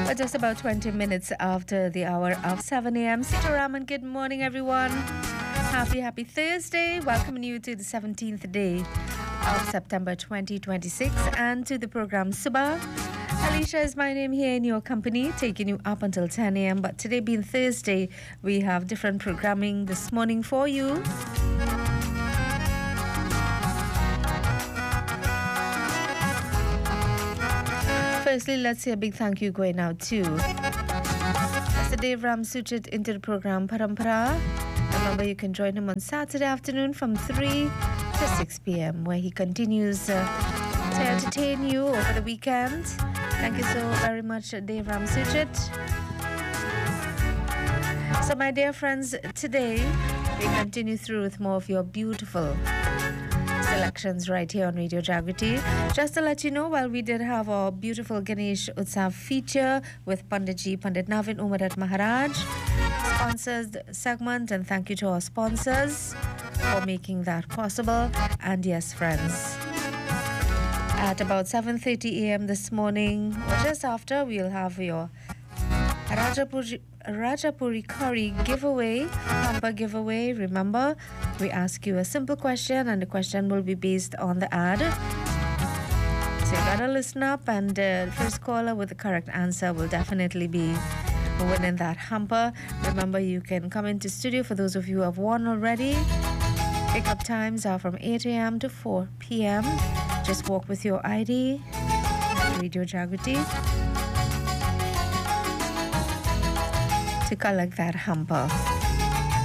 But just about 20 minutes after the hour of 7 a.m. Sitaraman, good morning, everyone. Happy Thursday. Welcoming you to the 17th day of September 2026 and to the program Subah. Alicia is my name here in your company, taking you up until 10 a.m. But today being Thursday, we have different programming this morning for you. Firstly, let's say a big thank you going out to Mr. Dave Ram Suchit into the program Parampara. Remember, you can join him on Saturday afternoon from 3 to 6 p.m. where he continues to entertain you over the weekend. Thank you so very much, Dave Ram Suchit. So, my dear friends, today we continue through with more of your beautiful selections right here on Radio Jagriti. Just to let you know, while we did have our beautiful Ganesh Utsav feature with Pandit Navin Umarat Maharaj, sponsors segment, and thank you to our sponsors for making that possible. And yes, friends, at about 7:30 a.m. this morning, or just after, we'll have your Rajapuri curry giveaway, hamper giveaway. Remember, we ask you a simple question and the question will be based on the ad. So you gotta listen up, and the first caller with the correct answer will definitely be winning that hamper. Remember, you can come into studio for those of you who have won already. Pick-up times are from 8 a.m. to 4 p.m. Just walk with your ID at Radio Jagriti to collect that hamper.